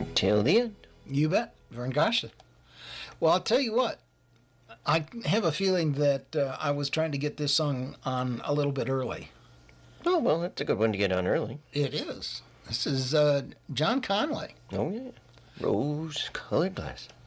Till the end. You bet. Vern Gosha. Well, I'll tell you what. I have a feeling that I was trying to get this song on a little bit early. Oh, well, that's a good one to get on early. It is. This is John Conley. Oh, yeah. Rose-colored glasses.